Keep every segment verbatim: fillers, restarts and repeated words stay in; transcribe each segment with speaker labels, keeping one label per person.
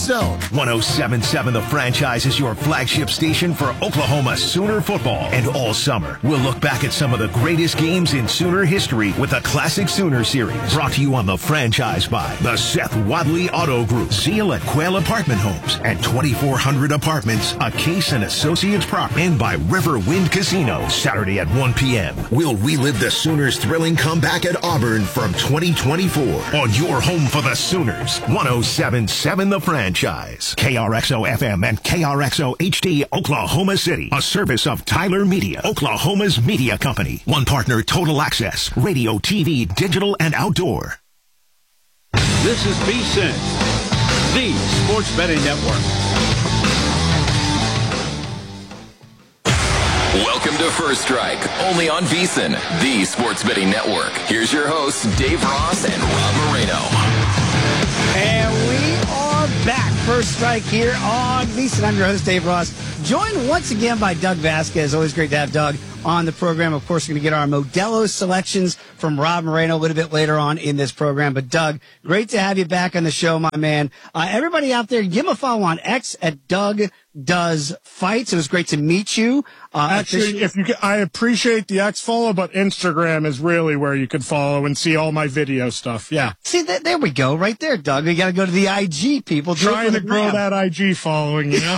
Speaker 1: Zone. one oh seven point seven The Franchise is your flagship station for Oklahoma Sooner football. And all summer, we'll look back at some of the greatest games in Sooner history with the Classic Sooner Series. Brought to you on The Franchise by the Seth Wadley Auto Group, Zeal at Quail Apartment Homes, and twenty-four hundred Apartments, a Case and Associates prop, and by River Wind Casino. Saturday at one p.m. We'll relive the Sooners' thrilling comeback at Auburn from twenty twenty-four on your home for the Sooners. one oh seven point seven The Franchise. K R X O F M and K R X O H D Oklahoma City. A service of Tyler Media, Oklahoma's media company. One partner, Total Access, radio, T V, digital, and outdoor.
Speaker 2: This is VSiN, the Sports Betting Network.
Speaker 3: Welcome to First Strike, only on VSiN, the Sports Betting Network. Here's your hosts, Dave Ross and Rob Moreno.
Speaker 4: And we are back. First Strike here on VSiN. I'm your host, Dave Ross, joined once again by Doug Vasquez. Always great to have Doug on the program. Of course, we're going to get our Modelo selections from Rob Moreno a little bit later on in this program. But, Doug, great to have you back on the show, my man. Uh, everybody out there, give him a follow on X at Doug Does Fights. It was great to meet you. Uh,
Speaker 5: Actually, if you, can, I appreciate the X follow, but Instagram is really where you can follow and see all my video stuff. Yeah.
Speaker 4: See, th- there we go, right there, Doug. We got to go to the I G, people. Do
Speaker 5: Trying to grow that I G following, you know.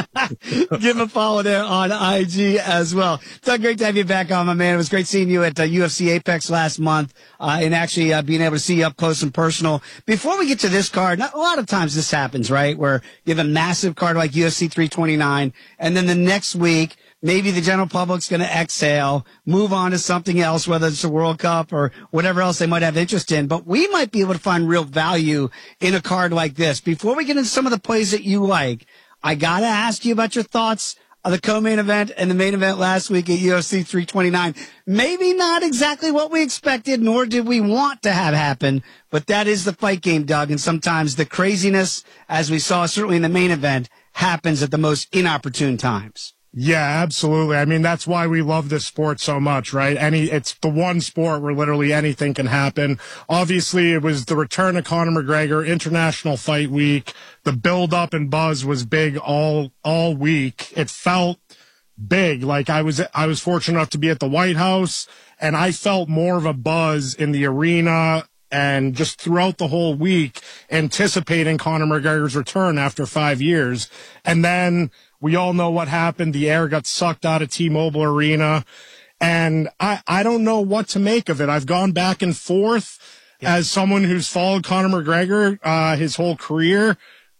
Speaker 4: Give him a follow there on I G as well. Doug, great to have you back on, my man. It was great seeing you at uh, U F C Apex last month, uh, and actually uh, being able to see you up close and personal. Before we get to this card, not, a lot of times this happens, right, where you have a massive card like U F C three twenty-nine, and then the next week, maybe the general public's going to exhale, move on to something else, whether it's the World Cup or whatever else they might have interest in. But we might be able to find real value in a card like this. Before we get into some of the plays that you like, I got to ask you about your thoughts of the co-main event and the main event last week at U F C three twenty-nine. Maybe not exactly what we expected, nor did we want to have happen, but that is the fight game, Doug. And sometimes the craziness, as we saw certainly in the main event, happens at the most inopportune times.
Speaker 5: Yeah, absolutely. I mean, that's why we love this sport so much, right? Any, it's the one sport where literally anything can happen. Obviously, it was the return of Conor McGregor, International Fight Week. The build up and buzz was big all, all week. It felt big. Like I was, I was fortunate enough to be at the White House, and I felt more of a buzz in the arena and just throughout the whole week anticipating Conor McGregor's return after five years. And then we all know what happened. The air got sucked out of T-Mobile Arena. And I, I don't know what to make of it. I've gone back and forth yeah. as someone who's followed Conor McGregor uh, his whole career.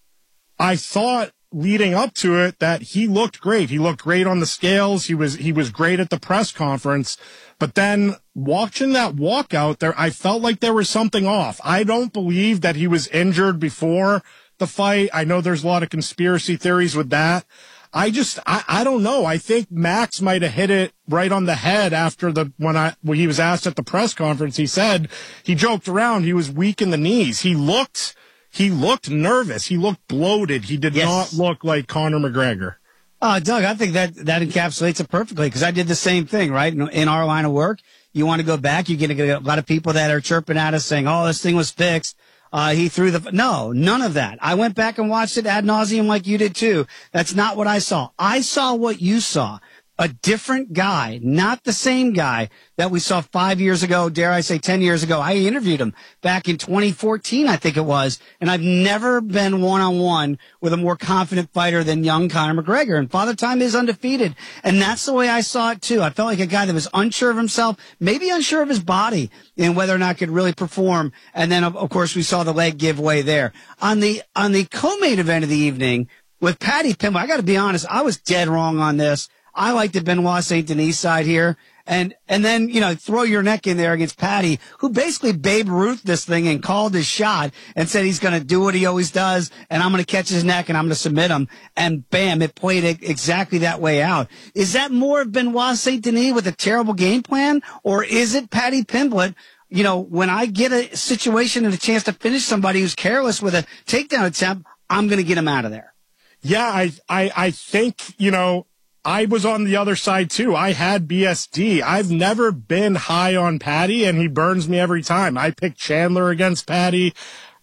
Speaker 5: I thought leading up to it that he looked great. He looked great on the scales. He was he was great at the press conference. But then watching that walkout there, I felt like there was something off. I don't believe that he was injured before the fight. I know there's a lot of conspiracy theories with that. I just, I, I don't know. I think Max might have hit it right on the head after the, when I, when he was asked at the press conference, he said, he joked around, he was weak in the knees. He looked, he looked nervous. He looked bloated. He did yes. not look like Conor McGregor.
Speaker 4: Uh, Doug, I think that, that encapsulates it perfectly because I did the same thing, right? In, in our line of work, you want to go back, you're going to get a lot of people that are chirping at us saying, oh, this thing was fixed. Uh, he threw the, no, none of that. I went back and watched it ad nauseum like you did too. That's not what I saw. I saw what you saw. A different guy, not the same guy that we saw five years ago, dare I say ten years ago. I interviewed him back in twenty fourteen, I think it was, and I've never been one-on-one with a more confident fighter than young Conor McGregor, and Father Time is undefeated, and that's the way I saw it too. I felt like a guy that was unsure of himself, maybe unsure of his body, and whether or not could really perform, and then, of, of course, we saw the leg give way there. On the, on the co-main event of the evening, with Paddy Pimblett, I gotta be honest, I was dead wrong on this. I like the Benoit Saint Denis side here. And, and then, you know, throw your neck in there against Paddy, who basically Babe Ruth this thing and called his shot and said he's going to do what he always does. And I'm going to catch his neck and I'm going to submit him. And bam, it played it exactly that way out. Is that more of Benoit Saint Denis with a terrible game plan? Or is it Paddy Pimblett? You know, when I get a situation and a chance to finish somebody who's careless with a takedown attempt, I'm going to get him out of there.
Speaker 5: Yeah, I, I, I think, you know, I was on the other side too. I had B S D. I've never been high on Paddy, and he burns me every time. I picked Chandler against Paddy.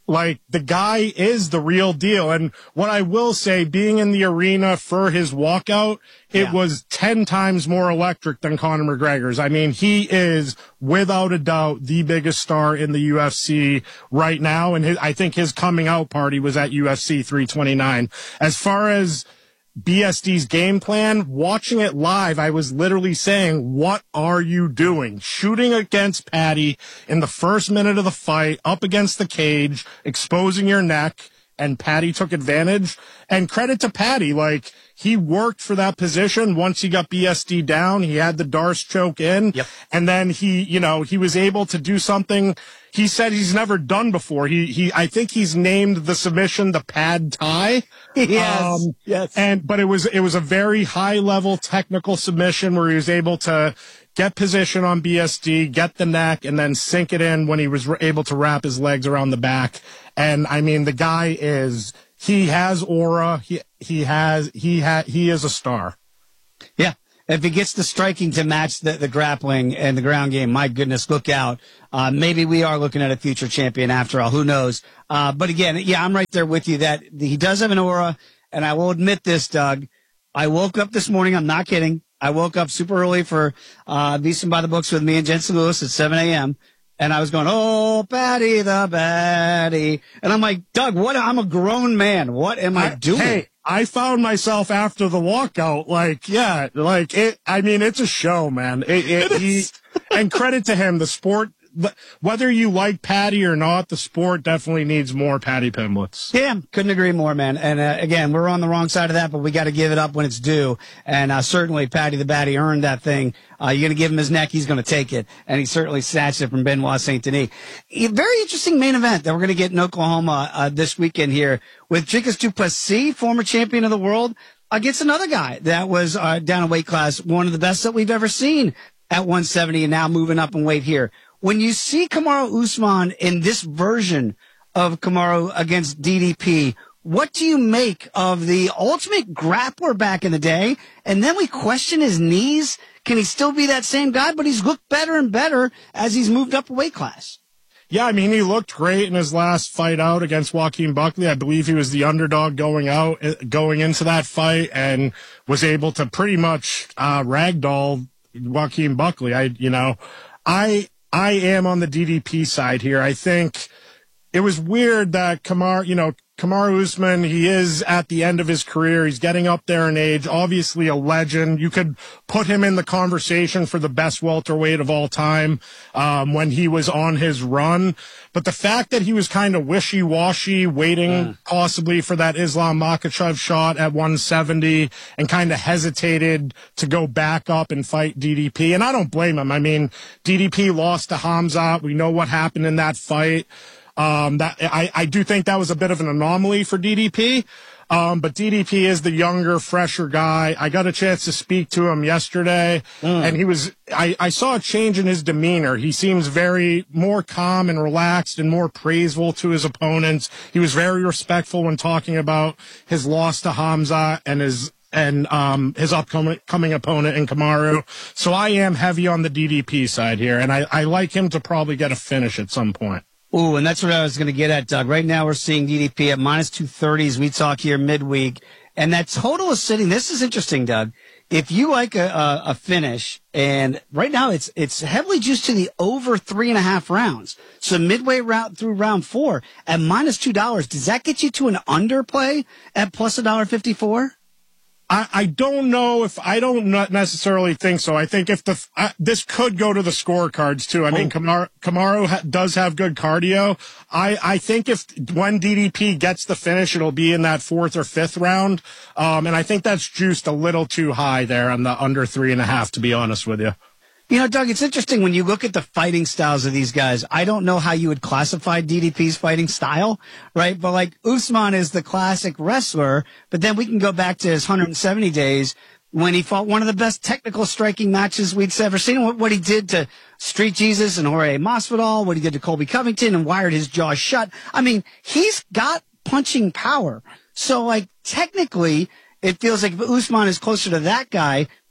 Speaker 5: Like, the guy is the real deal. And what I will say, being in the arena for his walkout, it
Speaker 4: Yeah.
Speaker 5: was ten times more electric than Conor McGregor's. I mean, he is, without a doubt, the biggest star in the U F C right now. And his, I think his coming out party was at U F C three twenty-nine. As far as B S D's game plan, watching it live, I was literally saying, what are you doing? Shooting against Paddy in the first minute of the fight, up against the cage, exposing your neck, and Paddy took advantage. And credit to Paddy, like, he worked for that position. Once he got B S D down, he had the Darce choke in.
Speaker 4: Yep.
Speaker 5: And then he, you know, he was able to do something he said he's never done before. He, he, I think he's named the submission the pad Thai.
Speaker 4: Yes.
Speaker 5: Um,
Speaker 4: yes.
Speaker 5: And, but it was, it was a very high level technical submission where he was able to get position on B S D, get the neck, and then sink it in when he was able to wrap his legs around the back. And I mean, the guy is, he has aura. He, he has, he ha, he is a star.
Speaker 4: Yeah. If he gets the striking to match the, the grappling and the ground game, my goodness, look out. Uh, maybe we are looking at a future champion after all. Who knows? Uh, but again, yeah, I'm right there with you that he does have an aura. And I will admit this, Doug. I woke up this morning. I'm not kidding. I woke up super early for uh, Beeson by the Books with me and Jensen Lewis at seven a.m. And I was going, oh, Paddy the Baddy. And I'm like, Doug, what? I'm a grown man. What am I, I doing?
Speaker 5: Hey, I found myself after the walkout, like, yeah, like it, I mean, it's a show, man. It, it,
Speaker 4: It
Speaker 5: he,
Speaker 4: is.
Speaker 5: and credit to him, the sport, whether you like Paddy or not, the sport definitely needs more Paddy Pimblets.
Speaker 4: Yeah, couldn't agree more, man. And uh, again, we're on the wrong side of that, but we got to give it up when it's due. And uh, certainly, Paddy the Baddy earned that thing. Uh, you're going to give him his neck, he's going to take it. And he certainly snatched it from Benoit Saint Denis. A very interesting main event that we're going to get in Oklahoma uh, this weekend here with Dricus du Plessis, former champion of the world, against another guy that was uh, down in weight class, one of the best that we've ever seen at one seventy, and now moving up in weight here. When you see Kamaru Usman in this version of Kamaru against D D P, what do you make of the ultimate grappler back in the day? And then we question his knees. Can he still be that same guy? But he's looked better and better as he's moved up a weight class.
Speaker 5: Yeah, I mean, he looked great in his last fight out against Joaquin Buckley. I believe he was the underdog going out, going into that fight, and was able to pretty much uh, ragdoll Joaquin Buckley. I, you know, I. I am on the D D P side here. I think it was weird that Kamaru, you know, Kamaru Usman, he is at the end of his career. He's getting up there in age, obviously a legend. You could put him in the conversation for the best welterweight of all time um, when he was on his run. But the fact that he was kind of wishy-washy, waiting mm. possibly for that Islam Makhachev shot at one seventy and kind of hesitated to go back up and fight D D P. And I don't blame him. I mean, D D P lost to Hamzat. We know what happened in that fight. Um, that I, I do think that was a bit of an anomaly for D D P. Um, but D D P is the younger, fresher guy. I got a chance to speak to him yesterday, mm. and he was, I, I saw a change in his demeanor. He seems very more calm and relaxed and more praiseful to his opponents. He was very respectful when talking about his loss to Hamzat and his, and, um, his upcoming coming opponent in Kamaru. So I am heavy on the D D P side here, and I, I like him to probably get a finish at some point.
Speaker 4: Ooh, and that's what I was going to get at, Doug. Right now we're seeing D D P at minus two thirty as we talk here midweek. And that total is sitting, this is interesting, Doug. If you like a, a, a finish, and right now it's it's heavily juiced to the over three and a half rounds. So midway round through round four at minus two dollars, does that get you to an underplay at plus a dollar fifty-four?
Speaker 5: I, I don't know if I don't not necessarily think so. I think if the uh, this could go to the scorecards too. I mean, oh. Kamaru, Kamaru ha, does have good cardio. I, I think if when D D P gets the finish, it'll be in that fourth or fifth round. Um, and I think that's juiced a little too high there on the under three and a half, to be honest with you.
Speaker 4: You know, Doug, it's interesting when you look at the fighting styles of these guys. I don't know how you would classify D D P's fighting style, right? But like Usman is the classic wrestler, but then we can go back to his one hundred seventy days when he fought one of the best technical striking matches we'd ever seen. What, what he did to Street Jesus and Jorge Masvidal, what he did to Colby Covington and wired his jaw shut. I mean, he's got punching power. So like technically, it feels like if Usman is closer to that guy,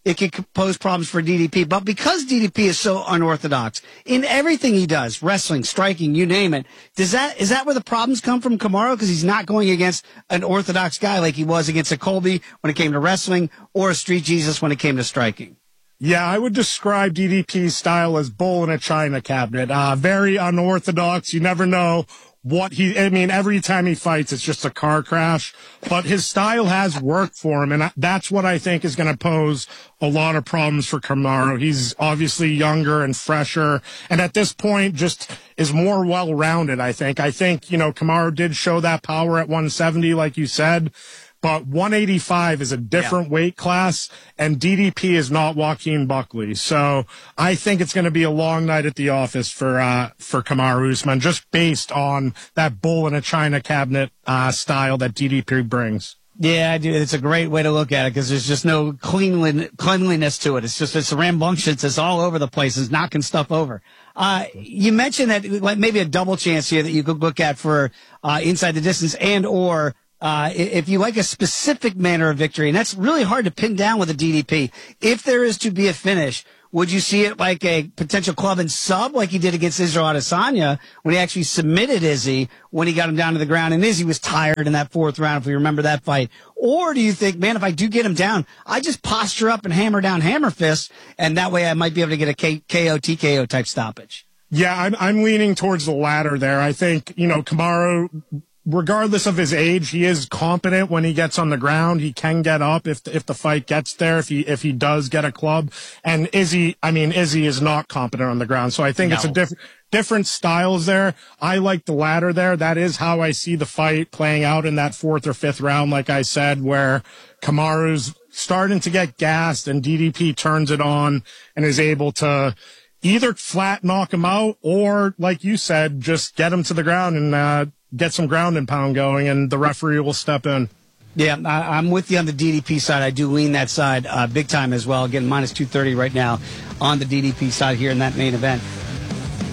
Speaker 4: it could pose problems for D D P. But because D D P is so unorthodox in everything he does, wrestling, striking, you name it, does that is that where the problems come from, Kamaru? Because he's not going against an orthodox guy like he was against a Colby when it came to wrestling, or a Street Jesus when it came to striking.
Speaker 5: Yeah, I would describe D D P's style as bull in a china cabinet. Uh, very unorthodox. You never know what he, I mean, every time he fights, it's just a car crash, but his style has worked for him. And that's what I think is going to pose a lot of problems for Kamaru. He's obviously younger and fresher. And at this point, just is more well-rounded, I think. I think, you know, Kamaru did show that power at one seventy, like you said. But one eighty-five is a different yeah. weight class, and D D P is not Joaquin Buckley. So I think it's going to be a long night at the office for uh, for Kamaru Usman, just based on that bull in a china cabinet uh, style that D D P brings.
Speaker 4: Yeah, I do. It's a great way to look at it because there's just no cleanlin- cleanliness to it. It's just it's rambunctious. It's all over the place. It's knocking stuff over. Uh, you mentioned that like maybe a double chance here that you could look at for uh, inside the distance and or Uh, if you like a specific manner of victory, and that's really hard to pin down with a D D P. If there is to be a finish, would you see it like a potential club and sub like he did against Israel Adesanya when he actually submitted Izzy when he got him down to the ground and Izzy was tired in that fourth round, if we remember that fight? Or do you think, man, if I do get him down, I just posture up and hammer down hammer fists, and that way I might be able to get a K- KO, T K O type stoppage?
Speaker 5: Yeah, I'm, I'm leaning towards the latter there. I think, you know, Kamaru, regardless of his age, he is competent when he gets on the ground. He can get up if if the fight gets there, if he if he does get a club. And Izzy, I mean, Izzy is not competent on the ground. So I think no. it's a different different styles there. I like the latter there. That is how I see the fight playing out in that fourth or fifth round, like I said, where Kamaru's starting to get gassed and D D P turns it on and is able to either flat knock him out or, like you said, just get him to the ground and uh get some ground and pound going, and the referee will step in.
Speaker 4: Yeah, I, I'm with you on the D D P side. I do lean that side uh, big time as well. Again, minus two thirty right now on the D D P side here in that main event.